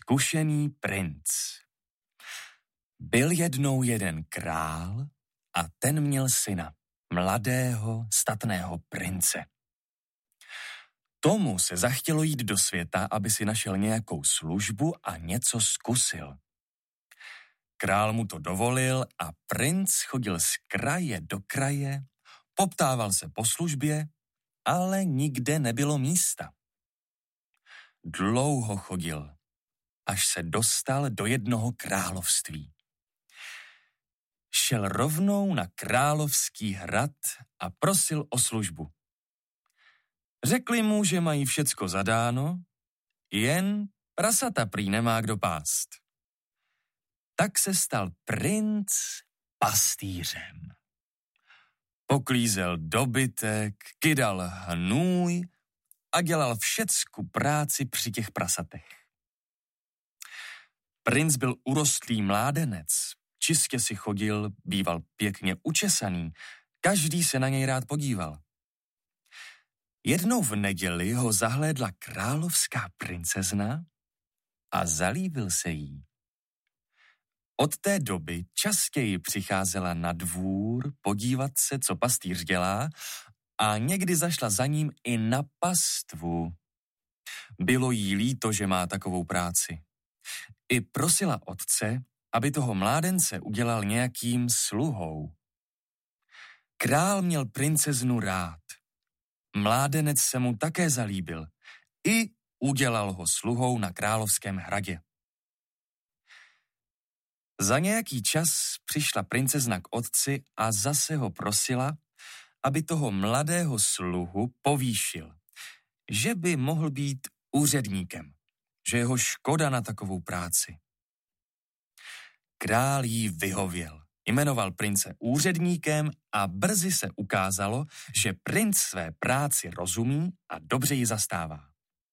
Zkušený princ. Byl jednou jeden král a ten měl syna, mladého, statného prince. Tomu se zachtělo jít do světa, aby si našel nějakou službu a něco zkusil. Král mu to dovolil a princ chodil z kraje do kraje, poptával se po službě, ale nikde nebylo místa. Dlouho chodil, až se dostal do jednoho království. Šel rovnou na královský hrad a prosil o službu. Řekli mu, že mají všecko zadáno, jen prasata prý nemá kdo pást. Tak se stal princ pastýřem. Poklízel dobytek, kydal hnůj a dělal všecku práci při těch prasatech. Princ byl urostlý mládenec, čistě si chodil, býval pěkně učesaný, každý se na něj rád podíval. Jednou v neděli ho zahlédla královská princezna a zalíbil se jí. Od té doby častěji přicházela na dvůr podívat se, co pastýř dělá, a někdy zašla za ním i na pastvu. Bylo jí líto, že má takovou práci. I prosila otce, aby toho mládence udělal nějakým sluhou. Král měl princeznu rád. Mládenec se mu také zalíbil. I udělal ho sluhou na královském hradě. Za nějaký čas přišla princezna k otci a zase ho prosila, aby toho mladého sluhu povýšil, že by mohl být úředníkem, že jeho škoda na takovou práci. Král jí vyhověl, jmenoval prince úředníkem a brzy se ukázalo, že princ své práci rozumí a dobře ji zastává.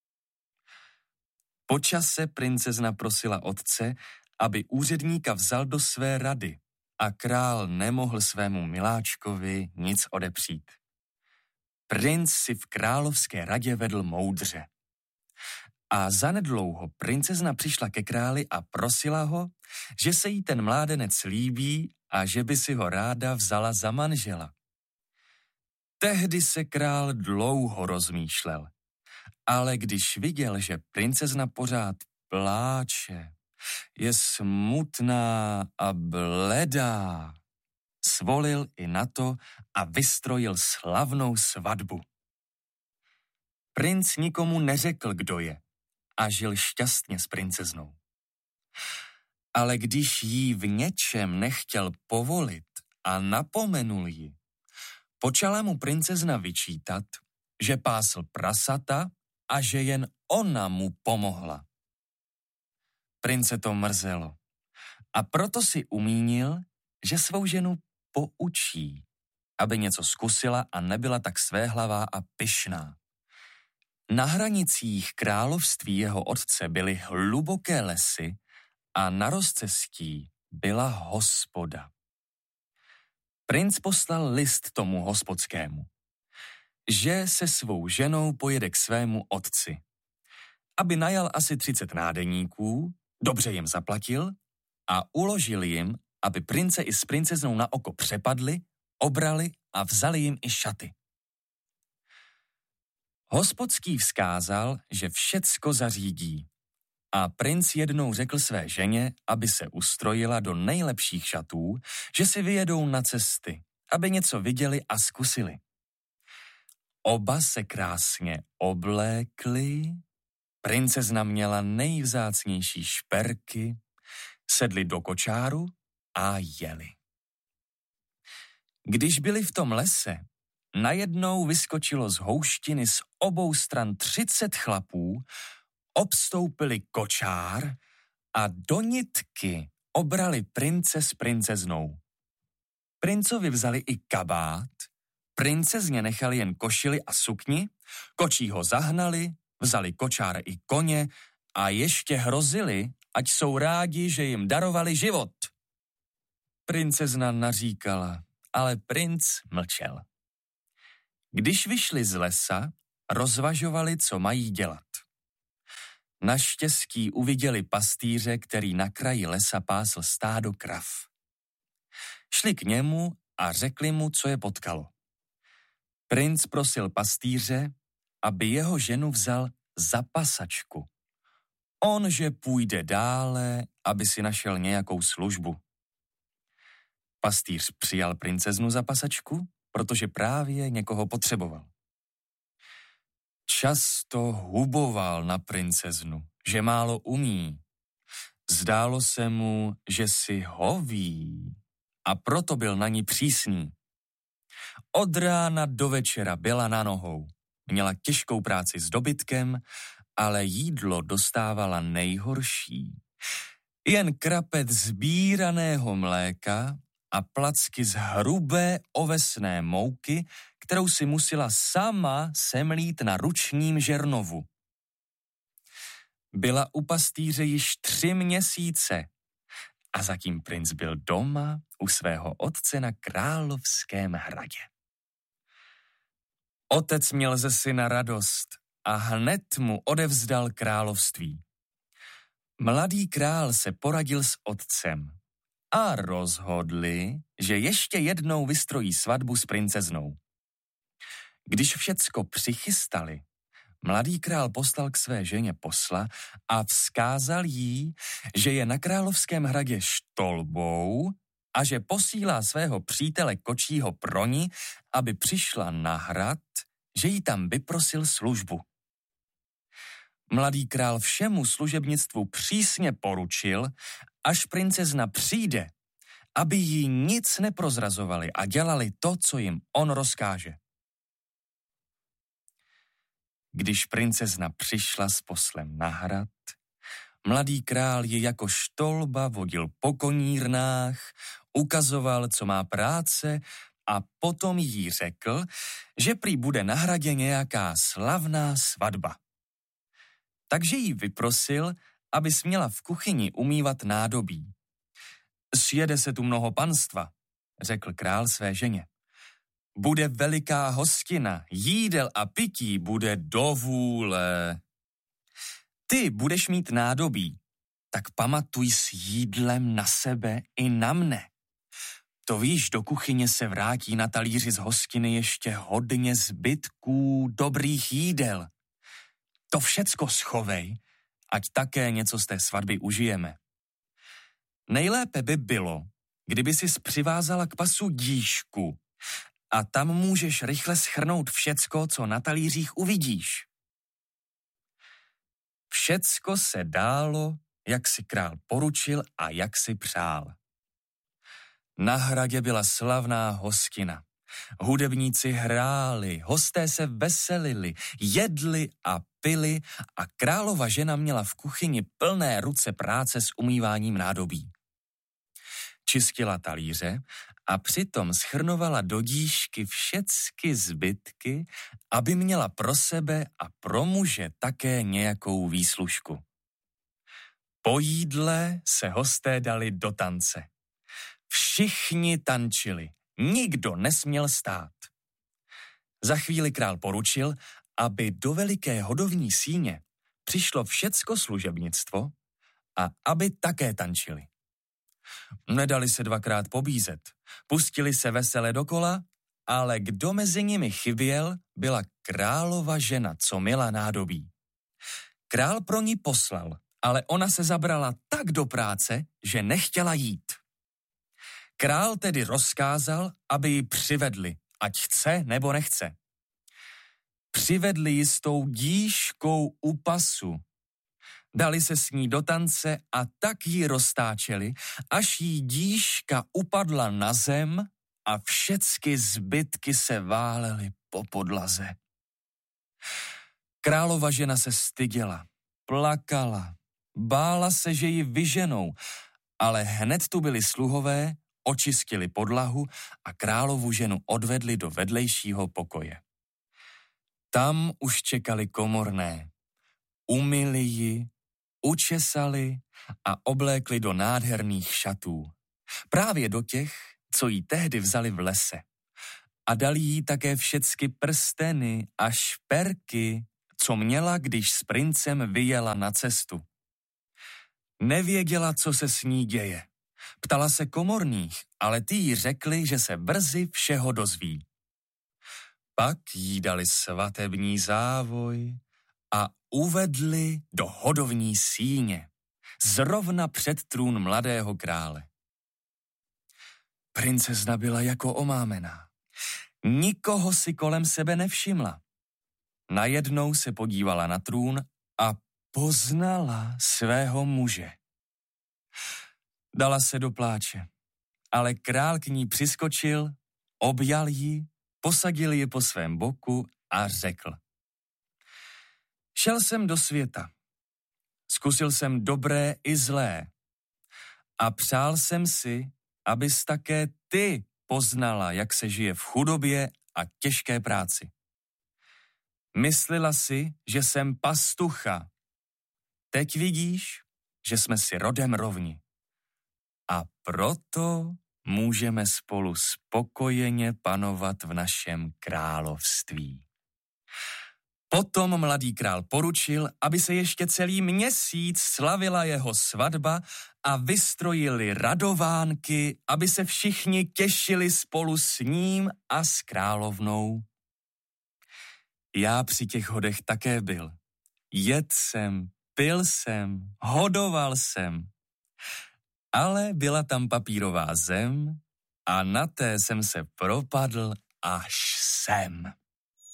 Po čase princezna prosila otce, aby úředníka vzal do své rady, a král nemohl svému miláčkovi nic odepřít. Princ si v královské radě vedl moudře. A zanedlouho princezna přišla ke králi a prosila ho, že se jí ten mládenec líbí a že by si ho ráda vzala za manžela. Tehdy se král dlouho rozmýšlel, ale když viděl, že princezna pořád pláče, je smutná a bledá, svolil i na to a vystrojil slavnou svatbu. Princ nikomu neřekl, kdo je, a žil šťastně s princeznou. Ale když jí v něčem nechtěl povolit a napomenul ji, počala mu princezna vyčítat, že pásl prasata a že jen ona mu pomohla. Prince to mrzelo a proto si umínil, že svou ženu poučí, aby něco zkusila a nebyla tak svéhlavá a pyšná. Na hranicích království jeho otce byly hluboké lesy a na rozcestí byla hospoda. Princ poslal list tomu hospodskému, že se svou ženou pojede k svému otci, aby najal asi 30 nádeníků, dobře jim zaplatil a uložil jim, aby prince i s princeznou na oko přepadli, obrali a vzali jim i šaty. Hospodský vzkázal, že všecko zařídí, a princ jednou řekl své ženě, aby se ustrojila do nejlepších šatů, že si vyjedou na cesty, aby něco viděli a zkusili. Oba se krásně oblékli, princezna měla nejvzácnější šperky, sedli do kočáru a jeli. Když byli v tom lese, najednou vyskočilo z houštiny z obou stran 30 chlapů, obstoupili kočár a do nitky obrali prince s princeznou. Princovi vzali i kabát, princezně nechali jen košili a sukni, kočí ho zahnali, vzali kočár i koně a ještě hrozili, ať jsou rádi, že jim darovali život. Princezna naříkala, ale princ mlčel. Když vyšli z lesa, rozvažovali, co mají dělat. Naštěstí uviděli pastýře, který na kraji lesa pásl stádo krav. Šli k němu a řekli mu, co je potkalo. Princ prosil pastýře, aby jeho ženu vzal za pasačku. On, že půjde dále, aby si našel nějakou službu. Pastýř přijal princeznu za pasačku, protože právě někoho potřeboval. Často huboval na princeznu, že málo umí. Zdálo se mu, že si hoví, a proto byl na ní přísný. Od rána do večera byla na nohou. Měla těžkou práci s dobytkem, ale jídlo dostávala nejhorší. Jen krapet zbíraného mléka a placky z hrubé ovesné mouky, kterou si musela sama semlít na ručním žernovu. Byla u pastýře již 3 měsíce a zatím princ byl doma u svého otce na královském hradě. Otec měl ze syna radost a hned mu odevzdal království. Mladý král se poradil s otcem a rozhodli, že ještě jednou vystrojí svatbu s princeznou. Když všecko přichystali, mladý král poslal k své ženě posla a vzkázal jí, že je na královském hradě štolbou a že posílá svého přítele kočího pro ní, aby přišla na hrad, že jí tam vyprosil službu. Mladý král všemu služebnictvu přísně poručil, až princezna přijde, aby jí nic neprozrazovali a dělali to, co jim on rozkáže. Když princezna přišla s poslem na hrad, mladý král ji jako štolba vodil po konírnách, ukazoval, co má práce a potom jí řekl, že prý bude na hradě nějaká slavná svatba. Takže jí vyprosil, aby směla v kuchyni umývat nádobí. Sjede se tu mnoho panstva, řekl král své ženě. Bude veliká hostina, jídel a pití bude do vůle. Ty budeš mít nádobí, tak pamatuj s jídlem na sebe i na mne. To víš, do kuchyně se vrátí na talíři z hostiny ještě hodně zbytků dobrých jídel. To všecko schovej, ať také něco z té svatby užijeme. Nejlépe by bylo, kdyby sis přivázala k pasu dýšku a tam můžeš rychle shrnout všecko, co na talířích uvidíš. Všecko se dálo, jak si král poručil a jak si přál. Na hradě byla slavná hostina. Hudebníci hráli, hosté se veselili, jedli a pili a králova žena měla v kuchyni plné ruce práce s umýváním nádobí. Čistila talíře a přitom schrnovala do dýšky všecky zbytky, aby měla pro sebe a pro muže také nějakou výslužku. Po jídle se hosté dali do tance. Všichni tančili, nikdo nesměl stát. Za chvíli král poručil, aby do veliké hodovní síně přišlo všecko služebnictvo a aby také tančili. Nedali se 2krát pobízet, pustili se vesele dokola, ale kdo mezi nimi chyběl, byla králova žena, co měla nádobí. Král pro ní poslal, ale ona se zabrala tak do práce, že nechtěla jít. Král tedy rozkázal, aby ji přivedli, ať chce nebo nechce. Přivedli ji s tou dýškou u pasu. Dali se s ní do tance a tak ji roztáčeli, až jí dýška upadla na zem a všecky zbytky se válely po podlaze. Králova žena se styděla, plakala, bála se, že ji vyženou, ale hned tu byli sluhové, očistili podlahu a královu ženu odvedli do vedlejšího pokoje. Tam už čekali komorné. Umyli ji, učesali a oblékli do nádherných šatů. Právě do těch, co jí tehdy vzali v lese. A dali jí také všecky prsteny a šperky, co měla, když s princem vyjela na cestu. Nevěděla, co se s ní děje. Ptala se komorných, ale ty jí řekli, že se brzy všeho dozví. Pak jí dali svatební závoj a uvedli do hodovní síně, zrovna před trůn mladého krále. Princezna byla jako omámená. Nikoho si kolem sebe nevšimla. Najednou se podívala na trůn a poznala svého muže. Dala se do pláče, ale král k ní přiskočil, objal ji, posadil ji po svém boku a řekl: Šel jsem do světa, zkusil jsem dobré i zlé a přál jsem si, abys také ty poznala, jak se žije v chudobě a těžké práci. Myslela si, že jsem pastucha. Teď vidíš, že jsme si rodem rovni. A proto můžeme spolu spokojeně panovat v našem království. Potom mladý král poručil, aby se ještě celý měsíc slavila jeho svatba a vystrojili radovánky, aby se všichni těšili spolu s ním a s královnou. Já při těch hodech také byl. Jedl jsem, pil jsem, hodoval jsem. Ale byla tam papírová zem a na té jsem se propadl až sem.